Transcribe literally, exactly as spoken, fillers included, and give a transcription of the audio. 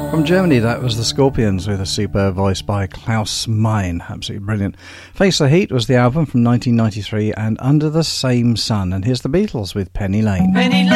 From Germany, that was the Scorpions with a superb voice by Klaus Meine. Absolutely brilliant. Face the Heat was the album from nineteen ninety-three, and Under the Same Sun. And here's the Beatles with Penny Lane. Penny Lane.